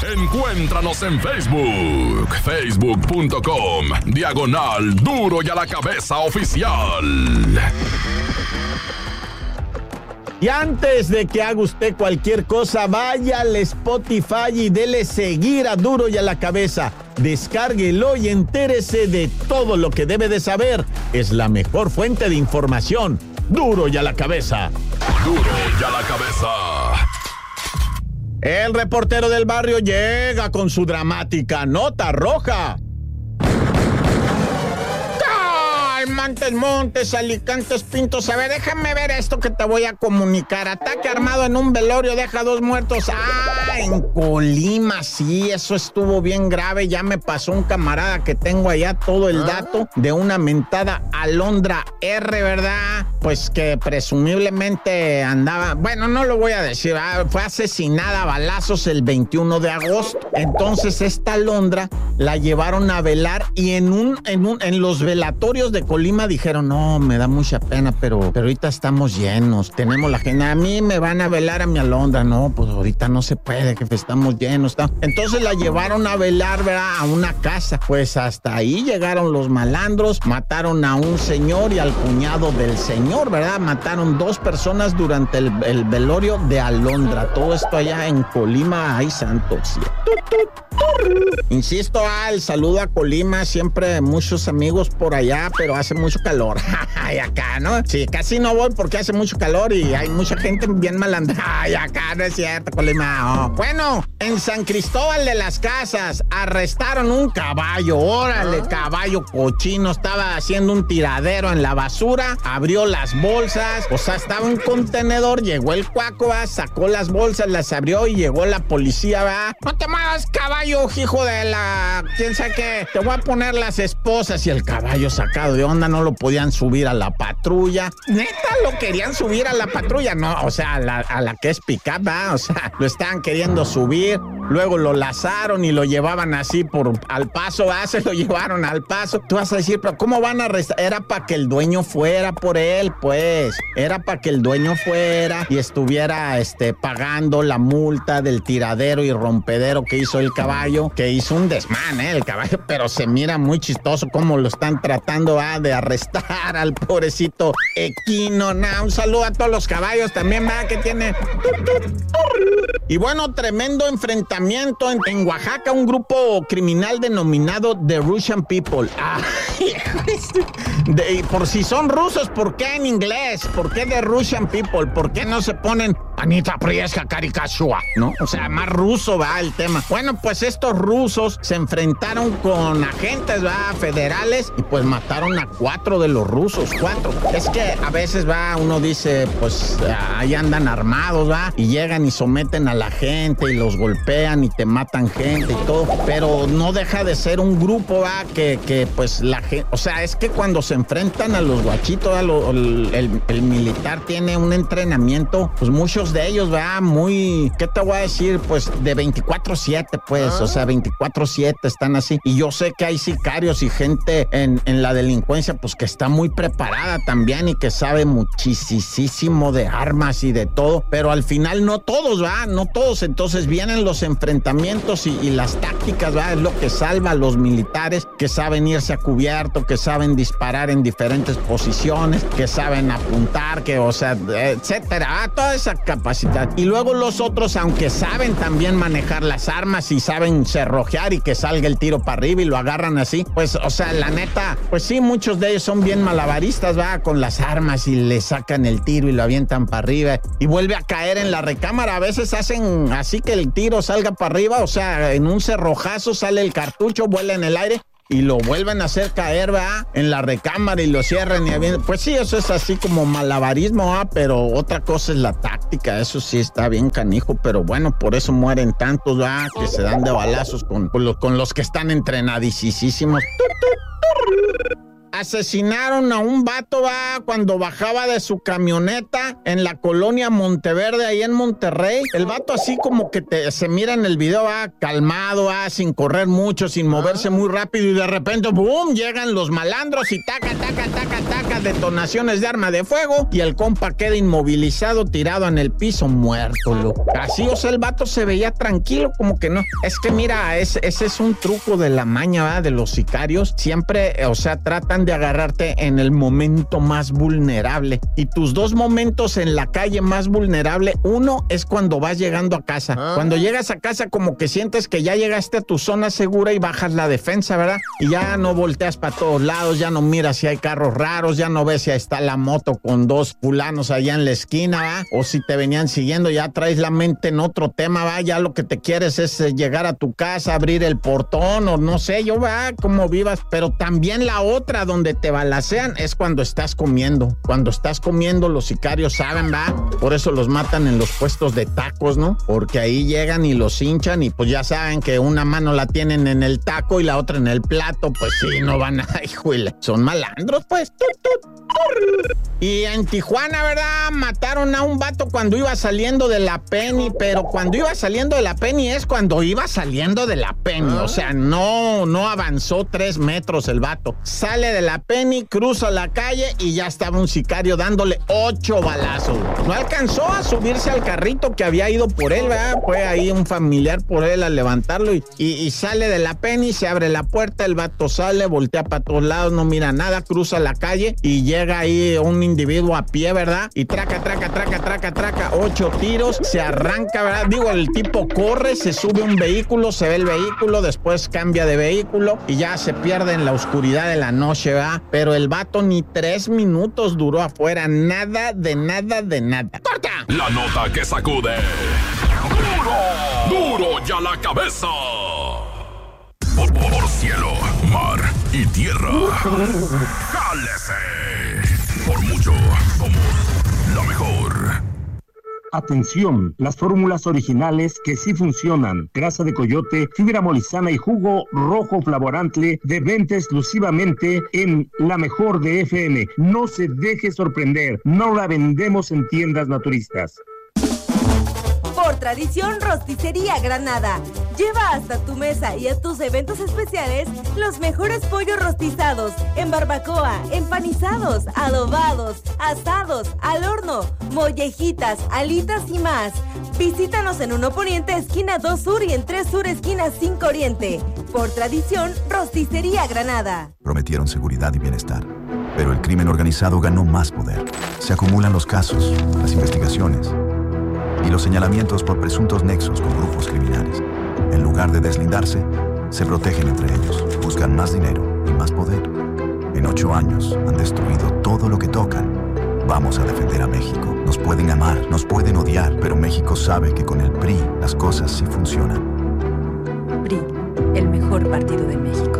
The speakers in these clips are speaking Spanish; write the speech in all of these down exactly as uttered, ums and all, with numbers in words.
Encuéntranos en Facebook, facebook punto com, diagonal Duro y a la Cabeza Oficial. Y antes de que haga usted cualquier cosa, vaya al Spotify y dele seguir a Duro y a la Cabeza. Descárguelo y entérese de todo lo que debe de saber. Es la mejor fuente de información. Duro y a la Cabeza. Duro y a la Cabeza. El reportero del barrio llega con su dramática nota roja. Montes, Montes, Alicantes, Pintos. A ver, déjame ver esto que te voy a comunicar. Ataque armado en un velorio, deja dos muertos. Ah, en Colima, sí, eso estuvo bien grave. Ya me pasó un camarada que tengo allá todo el dato de una mentada Alondra R, ¿verdad? Pues que presumiblemente andaba, bueno, no lo voy a decir, ¿verdad? Fue asesinada a balazos el veintiuno de agosto. Entonces esta Alondra la llevaron a velar y en un, en un, en los velatorios de Colima dijeron, no, me da mucha pena, pero, pero ahorita estamos llenos, tenemos la gente, a mí me van a velar a mi Alondra, no, pues ahorita no se puede, jefe, estamos llenos. Está. Entonces la llevaron a velar, ¿verdad? A una casa, pues hasta ahí llegaron los malandros, mataron a un señor y al cuñado del señor, ¿verdad? Mataron dos personas durante el, el velorio de Alondra, todo esto allá en Colima, ay santos. Insisto, ah, el saludo a Colima, siempre muchos amigos por allá, pero hace mucho calor. Ay, acá, ¿no? Sí, casi no voy porque hace mucho calor y hay mucha gente bien malandra. Ay, acá, no es cierto, Colima. Oh. Bueno, en San Cristóbal de las Casas arrestaron un caballo. Órale, caballo cochino. Estaba haciendo un tiradero en la basura, abrió las bolsas, o sea, estaba un contenedor, llegó el cuaco, va, sacó las bolsas, las abrió y llegó la policía, va. No te muevas, caballo, hijo de la... ¿Quién sabe qué? Te voy a poner las esposas. Y el caballo sacado de onda, no lo podían subir a la patrulla. Neta, lo querían subir a la patrulla, no, o sea, a la, a la que es pick-up, ¿va? O sea, lo estaban queriendo subir, luego lo lazaron y lo llevaban así por al paso, ¿va? Se lo llevaron al paso. Tú vas a decir, pero ¿cómo van a arrestar? Era para que el dueño fuera por él, pues. Era para que el dueño fuera y estuviera, este, pagando la multa del tiradero y rompedero que hizo el caballo, que hizo un desmán, ¿eh? El caballo, pero se mira muy chistoso cómo lo están tratando, ¿va? De arrestar al pobrecito equino. Nah, un saludo a todos los caballos también, ¿verdad? Que tiene. Y bueno, tremendo enfrentamiento en, en Oaxaca, un grupo criminal denominado The Russian People. Ah, de, por si son rusos, ¿por qué en inglés? ¿Por qué The Russian People? ¿Por qué no se ponen Anita Prieska Karikashua? ¿No? O sea, más ruso va el tema. Bueno, pues estos rusos se enfrentaron con agentes, va, federales, y pues mataron a cuatro de los rusos, cuatro. Es que a veces va, uno dice, pues ahí andan armados, va, y llegan y someten a la gente y los golpean y te matan gente y todo, pero no deja de ser un grupo, va, que, que pues la gente, o sea, es que cuando se enfrentan a los guachitos, a lo, el, el, el militar tiene un entrenamiento, pues muchos de ellos, va, muy, ¿qué te voy a decir? Pues de veinticuatro siete, pues, ¿Ah? O sea, veinticuatro siete están así, y yo sé que hay sicarios y gente en, en la delincuencia, pues que está muy preparada también y que sabe muchísimo de armas y de todo, pero al final no todos, va, no todos, entonces vienen los enfrentamientos y, y las tácticas, va, es lo que salva a los militares, que saben irse a cubierto, que saben disparar en diferentes posiciones, que saben apuntar, que, o sea, etcétera, ¿va? Toda esa capacidad. Y luego los otros, aunque saben también manejar las armas y saben cerrojear y que salga el tiro para arriba y lo agarran así, pues, o sea, la neta, pues sí, muchos de ellos son bien malabaristas, va, con las armas y le sacan el tiro y lo avientan para arriba y vuelve a caer en la recámara. A veces hacen así que el tiro salga para arriba, o sea, en un cerrojazo sale el cartucho, vuela en el aire y lo vuelven a hacer caer, va, en la recámara y lo cierran y avientan. Pues sí, eso es así como malabarismo, va, pero otra cosa es la táctica, eso sí está bien canijo, pero bueno, por eso mueren tantos, va, que se dan de balazos con, con, los, con los que están entrenadísimos. Asesinaron a un vato, va, cuando bajaba de su camioneta en la colonia Monteverde, ahí en Monterrey. El vato así como que te, se mira en el video, va, calmado, va, sin correr mucho, sin moverse muy rápido, y de repente, ¡boom!, llegan los malandros y taca, taca, taca, taca, detonaciones de arma de fuego, y el compa queda inmovilizado, tirado en el piso, muerto, loco. Así, o sea, el vato se veía tranquilo, como que no. Es que mira, ese, ese es un truco de la maña, ¿va?, de los sicarios. Siempre, o sea, tratan de agarrarte en el momento más vulnerable. Y tus dos momentos en la calle más vulnerable, uno es cuando vas llegando a casa. ¿Ah? Cuando llegas a casa, como que sientes que ya llegaste a tu zona segura y bajas la defensa, ¿verdad? Y ya no volteas para todos lados, ya no miras si hay carros raros, ya no ves si está la moto con dos fulanos allá en la esquina, ¿va? O si te venían siguiendo, ya traes la mente en otro tema, ¿va? Ya lo que te quieres es eh, llegar a tu casa, abrir el portón, o no sé, yo, va, como vivas. Pero también la otra donde te balacean es cuando estás comiendo. Cuando estás comiendo, los sicarios saben, va, por eso los matan en los puestos de tacos, ¿no? Porque ahí llegan y los hinchan y pues ya saben que una mano la tienen en el taco y la otra en el plato, pues sí, no van a, híjole, son malandros, pues. Tut, tut, tut. Y en Tijuana, ¿verdad?, mataron a un vato cuando iba saliendo de la Penny, pero cuando iba saliendo de la Penny es cuando iba saliendo de la Penny, o sea, no, no avanzó tres metros el vato. Sale de la Penny, cruza la calle y ya estaba un sicario dándole ocho balazos. No alcanzó a subirse al carrito que había ido por él, ¿verdad? Fue ahí un familiar por él a levantarlo y, y, y sale de la Penny, se abre la puerta, el vato sale, voltea para todos lados, no mira nada, cruza la calle y llega ahí un individuo a pie, ¿verdad? Y traca, traca, traca, traca, traca, ocho tiros, se arranca, ¿verdad? Digo, el tipo corre, se sube a un vehículo, se ve el vehículo, después cambia de vehículo y ya se pierde en la oscuridad de la noche, ¿verdad? Pero el vato ni tres minutos duró afuera, nada de nada de nada. ¡Corta! La nota que sacude. ¡Duro! ¡Duro ya la cabeza! Por, por, por cielo, mar y tierra. ¡Jálese! Por mucho, somos la mejor. Atención, las fórmulas originales que sí funcionan. Grasa de coyote, fibra molizana y jugo rojo flavorante de venta exclusivamente en La Mejor de F M. No se deje sorprender, no la vendemos en tiendas naturistas. Por tradición, Rosticería Granada. Lleva hasta tu mesa y a tus eventos especiales los mejores pollos rostizados, en barbacoa, empanizados, adobados, asados, al horno, mollejitas, alitas y más. Visítanos en uno Poniente, esquina dos Sur y en tres Sur, esquina cinco Oriente. Por tradición, Rosticería Granada. Prometieron seguridad y bienestar, pero el crimen organizado ganó más poder. Se acumulan los casos, las investigaciones y los señalamientos por presuntos nexos con grupos criminales. En lugar de deslindarse, se protegen entre ellos, buscan más dinero y más poder. En ocho años han destruido todo lo que tocan. Vamos a defender a México. Nos pueden amar, nos pueden odiar, pero México sabe que con el P R I las cosas sí funcionan. P R I, el mejor partido de México.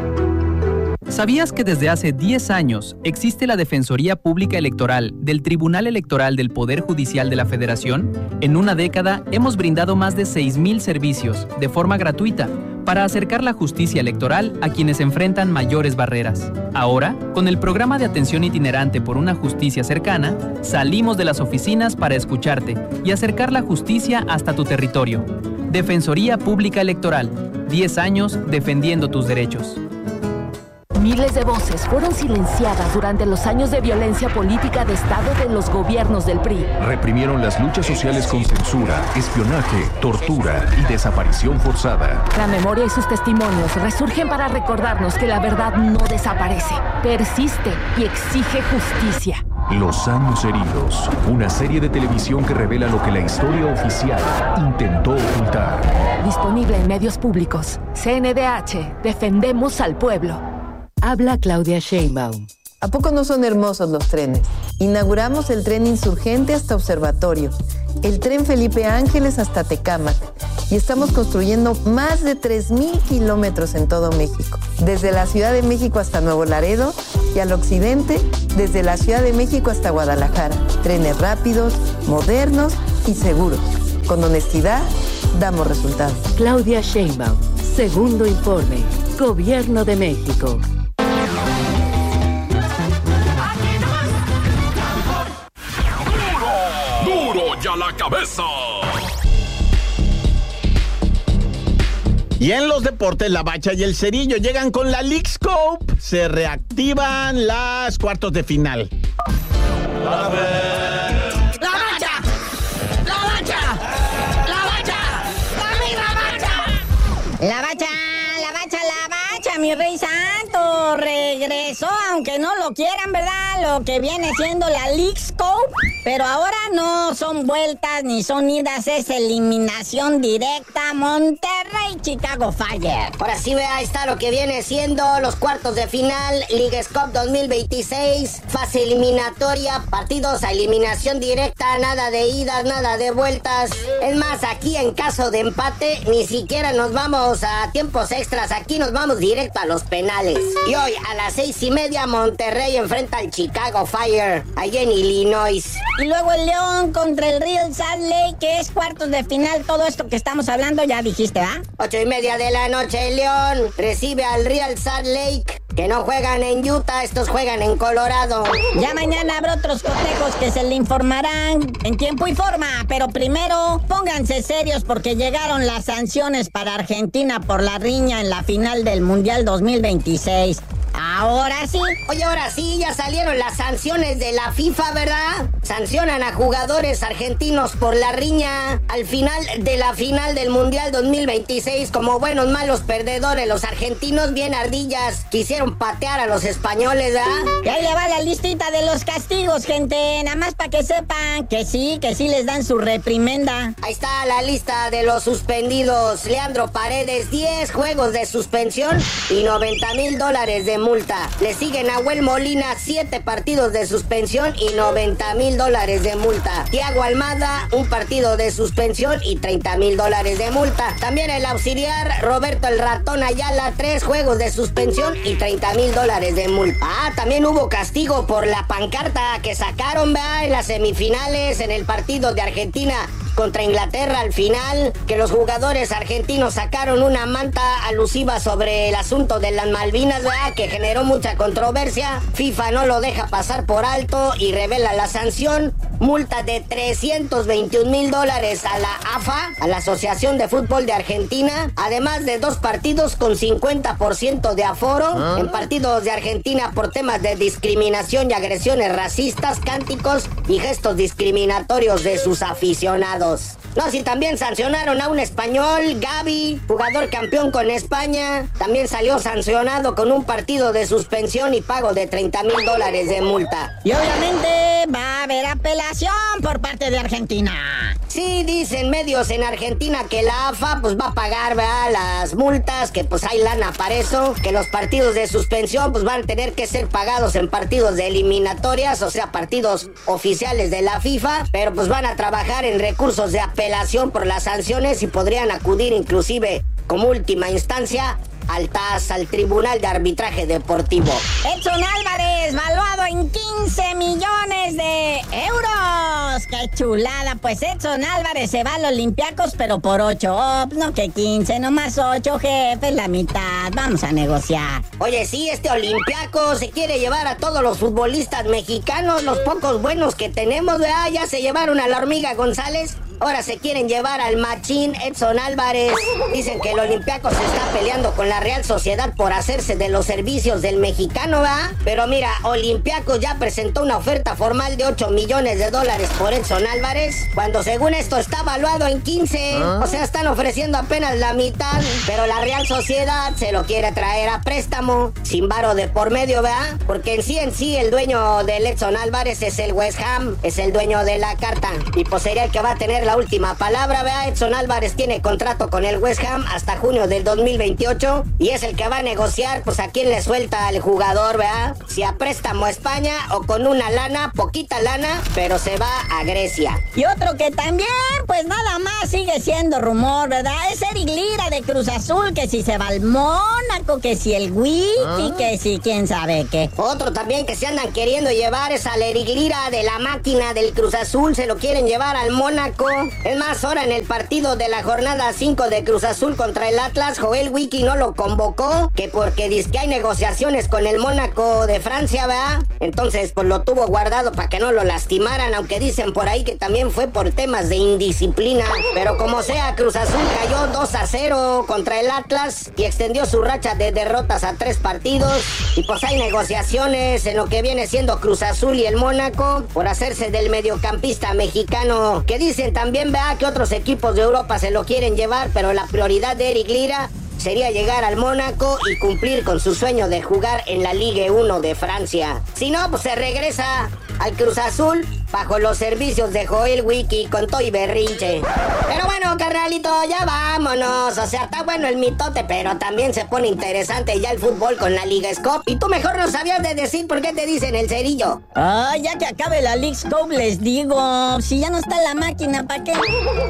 ¿Sabías que desde hace diez años existe la Defensoría Pública Electoral del Tribunal Electoral del Poder Judicial de la Federación? En una década hemos brindado más de seis mil servicios de forma gratuita para acercar la justicia electoral a quienes enfrentan mayores barreras. Ahora, con el programa de atención itinerante por una justicia cercana, salimos de las oficinas para escucharte y acercar la justicia hasta tu territorio. Defensoría Pública Electoral, diez años defendiendo tus derechos. Miles de voces fueron silenciadas durante los años de violencia política de Estado de los gobiernos del P R I. Reprimieron las luchas sociales con censura, espionaje, tortura y desaparición forzada. La memoria y sus testimonios resurgen para recordarnos que la verdad no desaparece, persiste y exige justicia. Los años heridos, una serie de televisión que revela lo que la historia oficial intentó ocultar. Disponible en medios públicos. C N D H, defendemos al pueblo. Habla Claudia Sheinbaum. ¿A poco no son hermosos los trenes? Inauguramos el tren Insurgente hasta Observatorio, el tren Felipe Ángeles hasta Tecámac y estamos construyendo más de tres mil kilómetros en todo México, desde la Ciudad de México hasta Nuevo Laredo y al occidente, desde la Ciudad de México hasta Guadalajara. Trenes rápidos, modernos y seguros. Con honestidad, damos resultados. Claudia Sheinbaum, segundo informe, Gobierno de México. cabeza. Y en los deportes, la Bacha y el Cerillo llegan con la League Scope. Se reactivan las cuartos de final. ¡La Bacha! ¡La Bacha! ¡La Bacha! ¡La misma Bacha! La Bacha, la Bacha, la Bacha, mi rey santo, regresó, aunque no lo quieran, ¿verdad? Lo que viene siendo la League Scope, pero ahora no son vueltas ni son idas, es eliminación directa. Monterrey, Chicago Fire. Ahora sí, vea, ahí está lo que viene siendo los cuartos de final, League Scope dos mil veintiséis, fase eliminatoria, partidos a eliminación directa, nada de idas, nada de vueltas. Es más, aquí en caso de empate, ni siquiera nos vamos a tiempos extras, aquí nos vamos directo a los penales. Y hoy a las seis y media, Monterrey enfrenta al Chicago Fire, allá en Illinois. Y luego el León contra el Real Salt Lake, que es cuartos de final. Todo esto que estamos hablando ya dijiste, ¿va? Ocho y media de la noche, el León recibe al Real Salt Lake, que no juegan en Utah, estos juegan en Colorado. Ya mañana habrá otros cotejos que se le informarán en tiempo y forma, pero primero pónganse serios porque llegaron las sanciones para Argentina por la riña en la final del Mundial dos mil veintiséis. Ahora sí. Oye, ahora sí, ya salieron las sanciones de la FIFA, ¿verdad? Sancionan a jugadores argentinos por la riña al final de la final del Mundial dos mil veintiséis. Como buenos malos perdedores, los argentinos bien ardillas quisieron patear a los españoles, ¿verdad? Y ahí le va la listita de los castigos, gente. Nada más para que sepan que sí, que sí les dan su reprimenda. Ahí está la lista de los suspendidos. Leandro Paredes, diez juegos de suspensión y noventa mil dólares de multa. Le siguen Nahuel Molina, siete partidos de suspensión y noventa mil dólares de multa. Thiago Almada, un partido de suspensión y treinta mil dólares de multa. También el auxiliar Roberto el Ratón Ayala, tres juegos de suspensión y treinta mil dólares de multa. Ah, también hubo castigo por la pancarta que sacaron, ¿verdad? En las semifinales, en el partido de Argentina contra Inglaterra al final, que los jugadores argentinos sacaron una manta alusiva sobre el asunto de las Malvinas, ¿verdad? Que generó mucha controversia. FIFA no lo deja pasar por alto y revela la sanción. Multa de trescientos veintiún mil dólares a la A F A, a la Asociación de Fútbol de Argentina, además de dos partidos con cincuenta por ciento de aforo ¿Ah? en partidos de Argentina por temas de discriminación y agresiones racistas, cánticos y gestos discriminatorios de sus aficionados. No, si también sancionaron a un español, Gavi, jugador campeón con España. También salió sancionado con un partido de suspensión y pago de treinta mil dólares de multa. Y obviamente va a haber apelación por parte de Argentina. Sí, dicen medios en Argentina que la A F A pues va a pagar, ¿verdad?, las multas, que pues hay lana para eso, que los partidos de suspensión pues van a tener que ser pagados en partidos de eliminatorias, o sea, partidos oficiales de la FIFA, pero pues van a trabajar en recursos de apelación por las sanciones y podrían acudir inclusive como última instancia al T A S, al Tribunal de Arbitraje Deportivo. Edson Álvarez, valuado en quince millones de euros. ¡Qué chulada! Pues Edson Álvarez se va a los Olympiacos, pero por ocho. Oh, no que quince, nomás ocho, jefe, la mitad. Vamos a negociar. Oye, sí, este Olympiaco se quiere llevar a todos los futbolistas mexicanos, los pocos buenos que tenemos, ¿verdad? Ya se llevaron a la Hormiga González. Ahora se quieren llevar al machín Edson Álvarez. Dicen que el Olympiacos se está peleando con la Real Sociedad por hacerse de los servicios del mexicano, ¿va? Pero mira, Olympiacos ya presentó una oferta formal de ocho millones de dólares por Edson Álvarez, cuando según esto está valuado en quince. ¿Ah? O sea, están ofreciendo apenas la mitad, pero la Real Sociedad se lo quiere traer a préstamo, sin varo de por medio, ¿va? Porque en sí, en sí, el dueño del Edson Álvarez es el West Ham, es el dueño de la carta, y pues sería el que va a tener la última palabra, ¿verdad? Edson Álvarez tiene contrato con el West Ham hasta junio del dos mil veintiocho y es el que va a negociar, pues a quién le suelta al jugador, ¿verdad? Si a préstamo a España o con una lana, poquita lana, pero se va a Grecia. Y otro que también, pues nada más sigue siendo rumor, ¿verdad? Es Eric Lira de Cruz Azul, que si se va al Mónaco, que si el Wiki, ¿Ah? que si quién sabe qué. Otro también que se andan queriendo llevar es al Eric Lira de la máquina del Cruz Azul, se lo quieren llevar al Mónaco. Es más, ahora en el partido de la jornada cinco de Cruz Azul contra el Atlas, Joel Wiki no lo convocó, que porque dice que hay negociaciones con el Mónaco de Francia, ¿verdad? Entonces, pues lo tuvo guardado para que no lo lastimaran, aunque dicen por ahí que también fue por temas de indisciplina. Pero como sea, Cruz Azul cayó dos a cero contra el Atlas y extendió su racha de derrotas a tres partidos. Y pues hay negociaciones en lo que viene siendo Cruz Azul y el Mónaco por hacerse del mediocampista mexicano, que dicen también, vea, que otros equipos de Europa se lo quieren llevar, pero la prioridad de Eric Lira sería llegar al Mónaco y cumplir con su sueño de jugar en la Ligue uno de Francia. Si no, pues se regresa al Cruz Azul bajo los servicios de Joel Wiki con todo y berrinche. Pero bueno, carnalito, ya vámonos. O sea, está bueno el mitote, pero también se pone interesante ya el fútbol con la Liga Scope. Y tú mejor no sabías de decir por qué te dicen el cerillo. Ah, ya que acabe la League Scope les digo, si ya no está la máquina, ¿para qué?